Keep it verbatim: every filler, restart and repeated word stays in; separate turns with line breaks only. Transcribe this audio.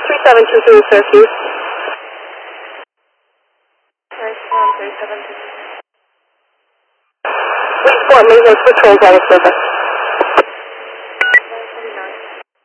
three seven two three, Syracuse.
Nice one, three seven two.
Report maintenance patrols on the surface.